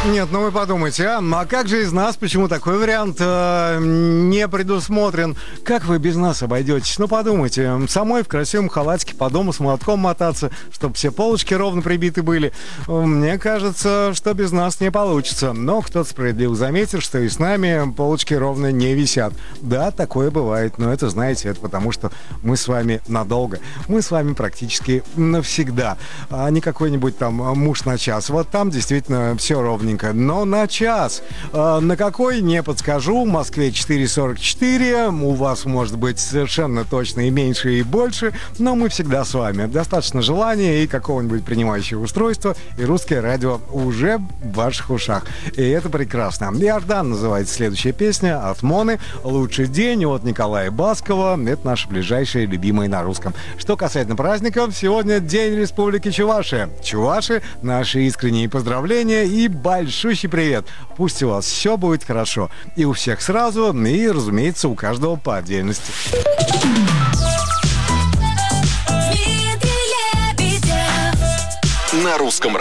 Нет, ну вы подумайте, а как же из нас, почему такой вариант не предусмотрен? Как вы без нас обойдетесь? Ну подумайте, самой в красивом халатике по дому с молотком мотаться, чтобы все полочки ровно прибиты были. Мне кажется, что без нас не получится. Но кто-то справедливо заметил, что и с нами полочки ровно не висят. Да, такое бывает, но это, знаете, это потому, что мы с вами надолго. Мы с вами практически навсегда. А не какой-нибудь там муж на час. Вот там действительно все ровненько. Но на час. На какой, не подскажу. В Москве 4:44. У вас может быть совершенно точно и меньше, и больше. Но мы всегда с вами. Достаточно желания и какого-нибудь принимающего устройства. И русское радио уже в ваших ушах. И это прекрасно. «Иордан» называется следующая песня от Моны. «Лучший день» от Николая Баскова. Это наши ближайшие любимые на русском. Что касательно праздников, сегодня День Республики Чувашия. Чуваши, наши искренние поздравления и большущий привет. Пусть у вас все будет хорошо. И у всех сразу, и, разумеется, у каждого по отдельности. На русском